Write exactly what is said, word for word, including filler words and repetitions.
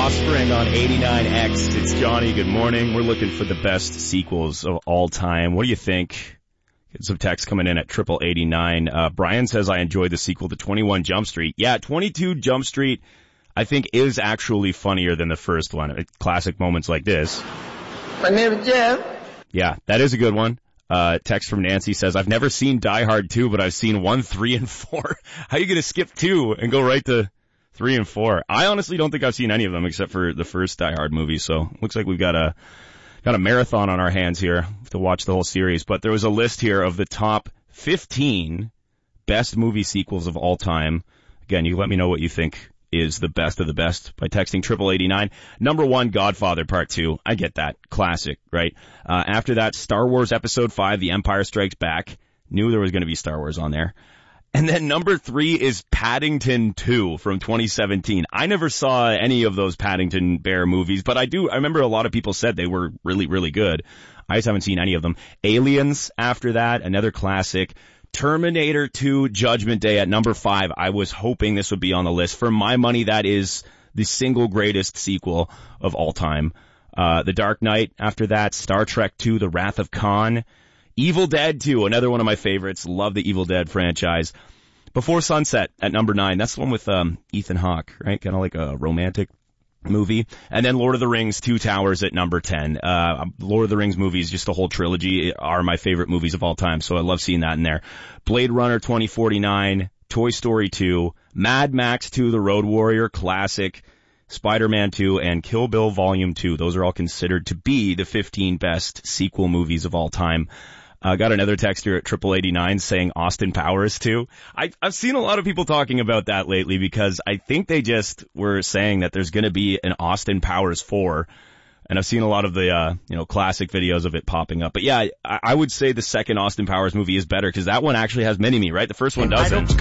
Offspring on eighty-nine X. It's Johnny. Good morning. We're looking for the best sequels of all time. What do you think? Get some text coming in at triple eighty-nine. Uh, Brian says, I enjoyed the sequel to twenty-one Jump Street. Yeah, twenty-two Jump Street, I think, is actually funnier than the first one. Classic moments like this. My name is Jeff. Yeah, that is a good one. Uh, text from Nancy says, I've never seen Die Hard two, but I've seen one, three, and four. How are you going to skip two and go right to three and four? I honestly don't think I've seen any of them except for the first Die Hard movie, so looks like we've got a got a marathon on our hands here to watch the whole series. But there was a list here of the top fifteen best movie sequels of all time. Again, you let me know what you think is the best of the best by texting triple eighty-nine. Number one, Godfather Part two. I get that. Classic, right? Uh, after that, Star Wars Episode five, The Empire Strikes Back. Knew there was going to be Star Wars on there. And then number three is Paddington two from twenty seventeen. I never saw any of those Paddington Bear movies, but I do, I remember a lot of people said they were really, really good. I just haven't seen any of them. Aliens after that, another classic. Terminator two, Judgment Day at number five. I was hoping this would be on the list. For my money, that is the single greatest sequel of all time. Uh, The Dark Knight after that, Star Trek two, The Wrath of Khan. Evil Dead two, another one of my favorites. Love the Evil Dead franchise. Before Sunset at number nine. That's the one with um, Ethan Hawke, right? Kind of like a romantic movie. And then Lord of the Rings, Two Towers at number ten. Uh, Lord of the Rings movies, just the whole trilogy, are my favorite movies of all time, so I love seeing that in there. Blade Runner twenty forty-nine, Toy Story two, Mad Max two, The Road Warrior, classic, Spider-Man two, and Kill Bill Volume two. Those are all considered to be the fifteen best sequel movies of all time. I uh, got another text here at triple eighty-nine saying Austin Powers two. I, I've seen a lot of people talking about that lately because I think they just were saying that there's going to be an Austin Powers four. And I've seen a lot of the, uh, you know, classic videos of it popping up. But yeah, I, I would say the second Austin Powers movie is better because that one actually has Mini-Me, right? The first one doesn't.